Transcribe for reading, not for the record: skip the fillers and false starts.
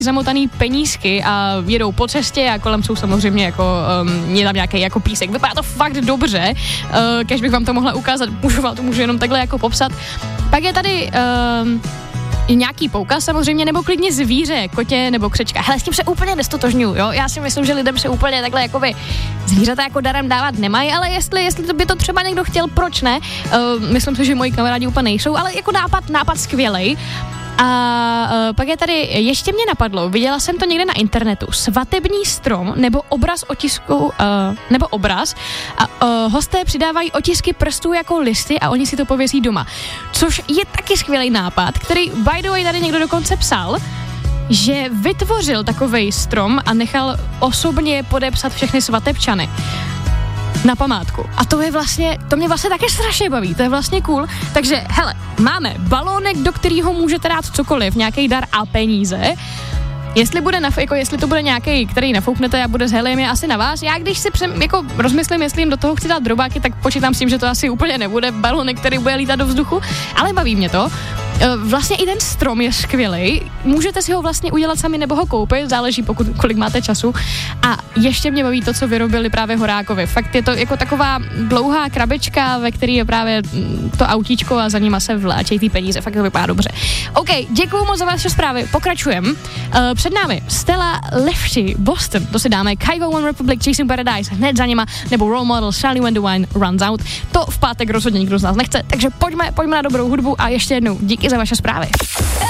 zamotaný penízky a jedou po cestě a kolem jsou samozřejmě jako je tam nějaký jako písek. Vypadá to fakt dobře, kež bych vám to mohla ukázat, můžu jenom takhle jako popsat. Pak je tady nějaký poukaz samozřejmě, nebo klidně zvíře, kotě nebo křečka. Hele, s tím se úplně nestotožňuju, jo? Já si myslím, že lidem se úplně takhle jakoby zvířata jako darem dávat nemají, ale jestli to by to třeba někdo chtěl, proč ne? Myslím si, že moji kamarádi úplně nejsou, ale jako nápad skvělej. A pak je tady, ještě mě napadlo, viděla jsem to někde na internetu, svatební strom nebo obraz otisku, nebo obraz a hosté přidávají otisky prstů jako listy a oni si to pověsí doma. Což je taky skvělý nápad, který by the way tady někdo dokonce psal, že vytvořil takovej strom a nechal osobně podepsat všechny svatebčany na památku. A to mě vlastně taky strašně baví, to je vlastně cool. Takže, hele, máme balónek, do kterého můžete dát cokoliv, nějaký dar a peníze. Jestli to bude nějaký, který nafouknete a bude s heliem, je asi na vás. Já když si rozmyslím, jestli jim do toho chci dát drobáky, tak počítám s tím, že to asi úplně nebude balónek, který bude lítat do vzduchu, ale baví mě to. Vlastně i ten strom je skvělý. Můžete si ho vlastně udělat sami nebo ho koupit, záleží kolik máte času. A ještě mě baví to, co vyrobili právě Horákovi. Fakt je to jako taková dlouhá krabička, ve které je právě to autíčko a za nima se vláčejí ty peníze. Fakt to vypadá dobře. OK, děkuju moc za vaše zprávy. Pokračujem. Před námi Stella Lefty, Boston. To si dáme Kygo One Republic, Chasing Paradise, hned za nima, nebo Role Model, Charlie When the Wine Runs Out. To v pátek rozhodně nikdo z nás nechce, takže pojďme na dobrou hudbu a ještě jednou díky za vaše zprávy.